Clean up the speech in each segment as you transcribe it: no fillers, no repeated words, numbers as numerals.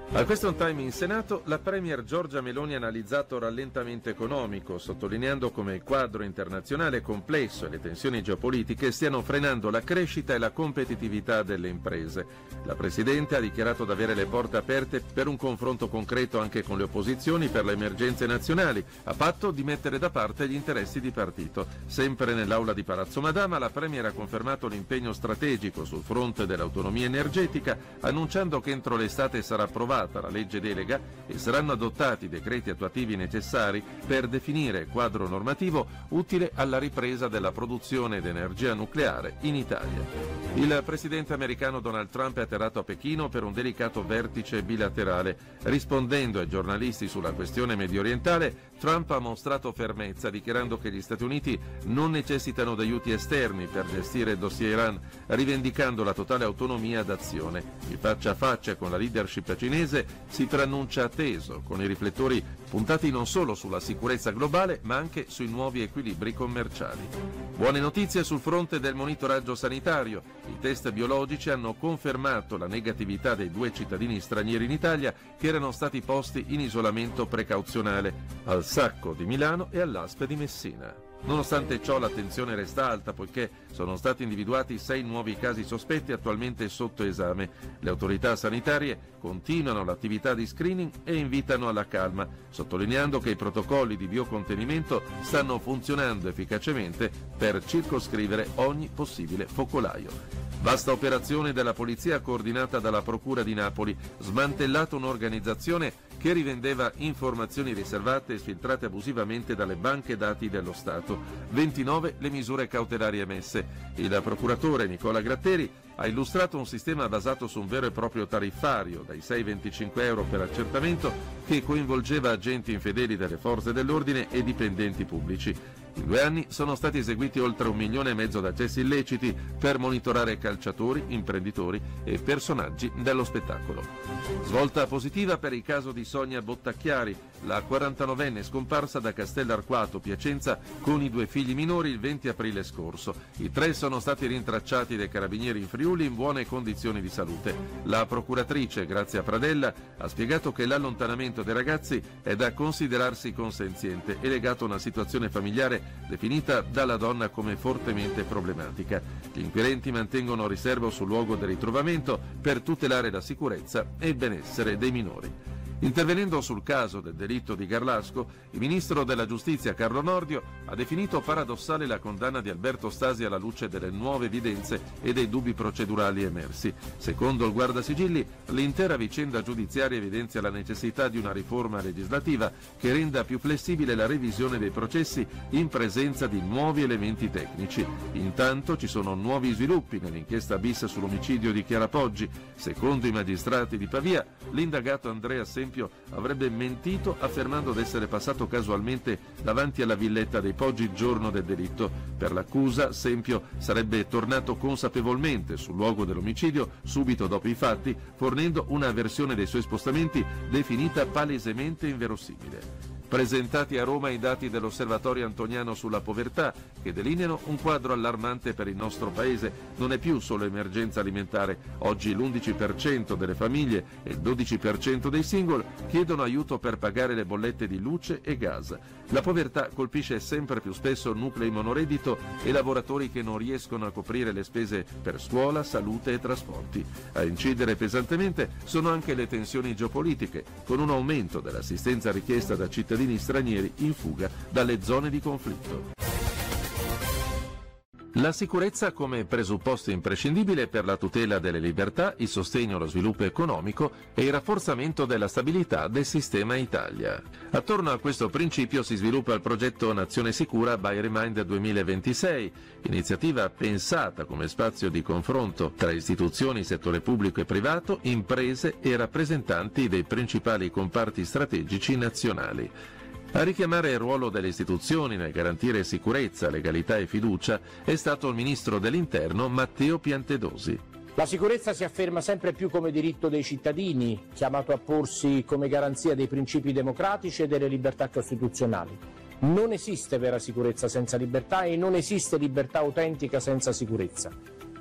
Al Question Time in Senato, la Premier Giorgia Meloni ha analizzato rallentamento economico, sottolineando come il quadro internazionale è complesso e le tensioni geopolitiche stiano frenando la crescita e la competitività delle imprese. La Presidente ha dichiarato di avere le porte aperte per un confronto concreto anche con le opposizioni per le emergenze nazionali, a patto di mettere da parte gli interessi di partito. Sempre nell'aula di Palazzo Madama, la Premier ha confermato l'impegno strategico sul fronte dell'autonomia energetica, annunciando che entro l'estate sarà approvata la legge delega e saranno adottati i decreti attuativi necessari per definire il quadro normativo utile alla ripresa della produzione di energia nucleare in Italia. Il presidente americano Donald Trump è atterrato a Pechino per un delicato vertice bilaterale. Rispondendo ai giornalisti sulla questione mediorientale, Trump ha mostrato fermezza, dichiarando che gli Stati Uniti non necessitano di aiuti esterni per gestire il dossier Iran, rivendicando la totale autonomia d'azione. Il faccia a faccia con la leadership cinese si preannuncia atteso, con i riflettori puntati non solo sulla sicurezza globale, ma anche sui nuovi equilibri commerciali. Buone notizie sul fronte del monitoraggio sanitario. I test biologici hanno confermato la negatività dei 2 cittadini stranieri in Italia che erano stati posti in isolamento precauzionale al Sacco di Milano e all'Aspe di Messina. Nonostante ciò l'attenzione resta alta poiché sono stati individuati 6 nuovi casi sospetti attualmente sotto esame. Le autorità sanitarie continuano l'attività di screening e invitano alla calma, sottolineando che i protocolli di biocontenimento stanno funzionando efficacemente per circoscrivere ogni possibile focolaio. Vasta operazione della polizia coordinata dalla Procura di Napoli, smantellata un'organizzazione che rivendeva informazioni riservate e filtrate abusivamente dalle banche dati dello Stato. 29 le misure cautelari emesse. Il procuratore Nicola Gratteri ha illustrato un sistema basato su un vero e proprio tariffario, dai 6,25 euro per accertamento, che coinvolgeva agenti infedeli delle forze dell'ordine e dipendenti pubblici. In 2 anni sono stati eseguiti oltre 1,5 milioni di accessi illeciti per monitorare calciatori, imprenditori e personaggi dello spettacolo. Svolta positiva per il caso di Sonia Bottacchiari, la 49enne scomparsa da Castellarquato, Piacenza, con i 2 figli minori il 20 aprile scorso. I 3 sono stati rintracciati dai carabinieri in Friuli in buone condizioni di salute. La procuratrice Grazia Pradella ha spiegato che l'allontanamento dei ragazzi è da considerarsi consenziente e legato a una situazione familiare definita dalla donna come fortemente problematica. Gli inquirenti mantengono riservo sul luogo del ritrovamento per tutelare la sicurezza e il benessere dei minori. Intervenendo sul caso del delitto di Garlasco, il ministro della Giustizia Carlo Nordio ha definito paradossale la condanna di Alberto Stasi alla luce delle nuove evidenze e dei dubbi procedurali emersi. Secondo il Guardasigilli, l'intera vicenda giudiziaria evidenzia la necessità di una riforma legislativa che renda più flessibile la revisione dei processi in presenza di nuovi elementi tecnici. Intanto ci sono nuovi sviluppi nell'inchiesta bis sull'omicidio di Chiara Poggi. Secondo i magistrati di Pavia, l'indagato Andrea Sempio avrebbe mentito affermando di essere passato casualmente davanti alla villetta dei Poggi il giorno del delitto. Per l'accusa, Sempio sarebbe tornato consapevolmente sul luogo dell'omicidio subito dopo i fatti, fornendo una versione dei suoi spostamenti definita palesemente inverosimile. Presentati a Roma i dati dell'Osservatorio Antoniano sulla povertà, che delineano un quadro allarmante per il nostro paese. Non è più solo emergenza alimentare. Oggi l'11% delle famiglie e il 12% dei single chiedono aiuto per pagare le bollette di luce e gas. La povertà colpisce sempre più spesso nuclei monoreddito e lavoratori che non riescono a coprire le spese per scuola, salute e trasporti. A incidere pesantemente sono anche le tensioni geopolitiche, con un aumento dell'assistenza richiesta da cittadini stranieri in fuga dalle zone di conflitto. La sicurezza come presupposto imprescindibile per la tutela delle libertà, il sostegno allo sviluppo economico e il rafforzamento della stabilità del sistema Italia. Attorno a questo principio si sviluppa il progetto Nazione Sicura by Remind 2026, iniziativa pensata come spazio di confronto tra istituzioni, settore pubblico e privato, imprese e rappresentanti dei principali comparti strategici nazionali. A richiamare il ruolo delle istituzioni nel garantire sicurezza, legalità e fiducia è stato il ministro dell'Interno Matteo Piantedosi. La sicurezza si afferma sempre più come diritto dei cittadini, chiamato a porsi come garanzia dei principi democratici e delle libertà costituzionali. Non esiste vera sicurezza senza libertà e non esiste libertà autentica senza sicurezza.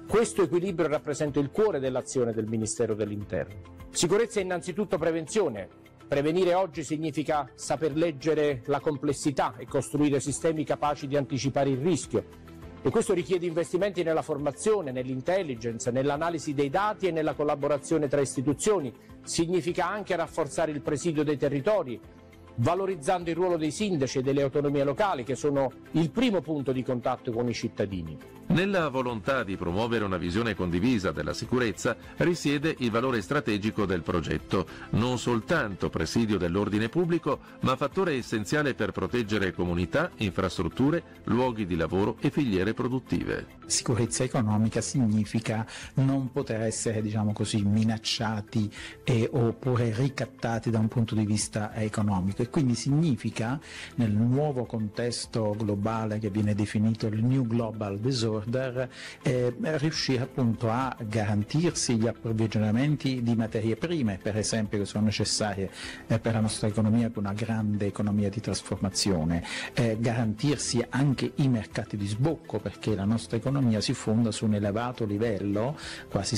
Questo equilibrio rappresenta il cuore dell'azione del Ministero dell'Interno. Sicurezza è innanzitutto prevenzione. Prevenire oggi significa saper leggere la complessità e costruire sistemi capaci di anticipare il rischio. E questo richiede investimenti nella formazione, nell'intelligence, nell'analisi dei dati e nella collaborazione tra istituzioni. Significa anche rafforzare il presidio dei territori, valorizzando il ruolo dei sindaci e delle autonomie locali, che sono il primo punto di contatto con i cittadini. Nella volontà di promuovere una visione condivisa della sicurezza risiede il valore strategico del progetto, non soltanto presidio dell'ordine pubblico, ma fattore essenziale per proteggere comunità, infrastrutture, luoghi di lavoro e filiere produttive. Sicurezza economica significa non poter essere, diciamo così, minacciati oppure ricattati da un punto di vista economico, e quindi significa, nel nuovo contesto globale che viene definito il New Global Disorder, riuscire appunto a garantirsi gli approvvigionamenti di materie prime, per esempio, che sono necessarie per la nostra economia, che è una grande economia di trasformazione, garantirsi anche i mercati di sbocco, perché la nostra economia si fonda su un elevato livello, quasi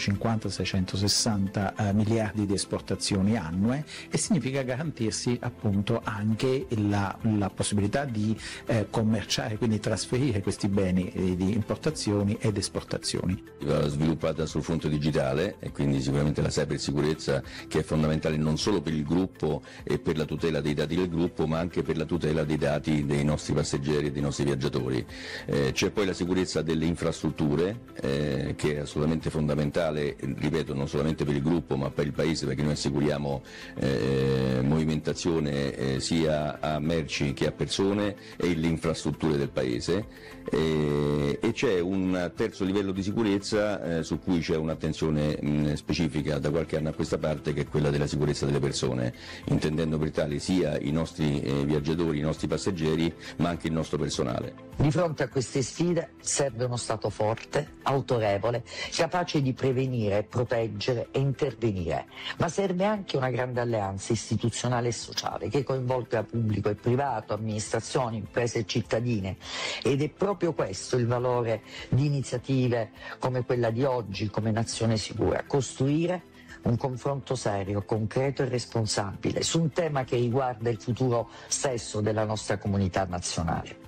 650-660 miliardi di esportazioni annue, e significa garantirsi appunto anche la possibilità di commerciare, quindi trasferire questi beni di importazioni ed esportazioni. Va sviluppata sul fronte digitale, e quindi sicuramente la cybersicurezza, che è fondamentale non solo per il gruppo e per la tutela dei dati del gruppo, ma anche per la tutela dei dati dei nostri passeggeri e dei nostri viaggiatori. C'è poi la sicurezza delle infrastrutture, che è assolutamente fondamentale, ripeto, non solamente per il gruppo ma per il Paese, perché noi assicuriamo movimentazione sia a merci che a persone e le infrastrutture del Paese. E c'è un terzo livello di sicurezza su cui c'è un'attenzione specifica da qualche anno a questa parte, che è quella della sicurezza delle persone, intendendo per tale sia i nostri viaggiatori, i nostri passeggeri, ma anche il nostro personale. Di fronte a queste sfide serve uno Stato forte, autorevole, capace di prevenire, proteggere e intervenire, ma serve anche una grande alleanza istituzionale e sociale che coinvolga pubblico e privato, amministrazioni, imprese e cittadine, ed è proprio questo il valore di iniziative come quella di oggi, come Nazione Sicura: costruire un confronto serio, concreto e responsabile su un tema che riguarda il futuro stesso della nostra comunità nazionale.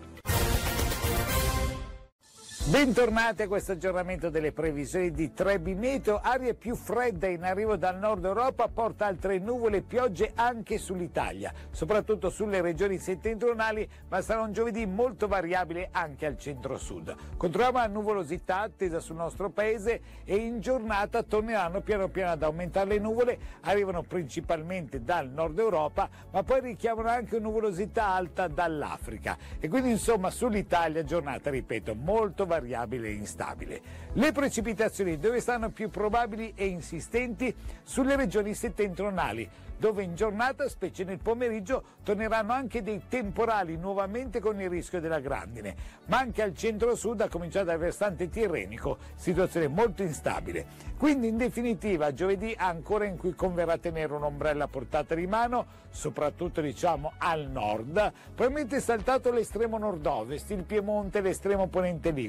Bentornati a questo aggiornamento delle previsioni di Trebi Meteo. Aria più fredda in arrivo dal nord Europa porta altre nuvole e piogge anche sull'Italia, soprattutto sulle regioni settentrionali, ma sarà un giovedì molto variabile anche al centro-sud. Controlliamo la nuvolosità attesa sul nostro paese, e in giornata torneranno piano piano ad aumentare le nuvole, arrivano principalmente dal nord Europa, ma poi richiamano anche nuvolosità alta dall'Africa, e quindi insomma sull'Italia giornata, ripeto, molto variabile e instabile. Le precipitazioni dove stanno più probabili e insistenti? Sulle regioni settentrionali, dove in giornata, specie nel pomeriggio, torneranno anche dei temporali nuovamente con il rischio della grandine, ma anche al centro-sud, a cominciare dal versante tirrenico, situazione molto instabile. Quindi in definitiva giovedì ancora in cui converrà tenere un'ombrella a portata di mano, soprattutto diciamo al nord, probabilmente saltato l'estremo nord-ovest, il Piemonte, l'estremo ponente Ligure.